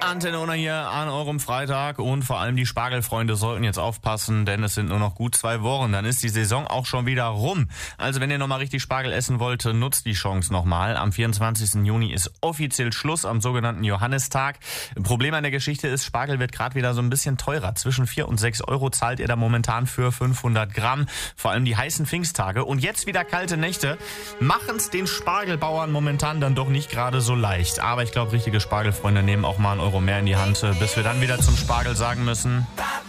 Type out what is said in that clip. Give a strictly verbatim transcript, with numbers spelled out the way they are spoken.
Antenne Unna hier an eurem Freitag und vor allem die Spargelfreunde sollten jetzt aufpassen, denn es sind nur noch gut zwei Wochen, dann ist die Saison auch schon wieder rum. Also wenn ihr nochmal richtig Spargel essen wollt, nutzt die Chance nochmal. Am vierundzwanzigsten Juni ist offiziell Schluss am sogenannten Johannistag. Problem an der Geschichte ist, Spargel wird gerade wieder so ein bisschen teurer. Zwischen vier und sechs Euro zahlt ihr da momentan für fünfhundert Gramm. Vor allem die heißen Pfingsttage und jetzt wieder kalte Nächte machen es den Spargelbauern momentan dann doch nicht gerade so leicht. Aber ich glaube, richtige Spargelfreunde nehmen auch mal einen Euro mehr in die Hand, bis wir dann wieder zum Spargel sagen müssen: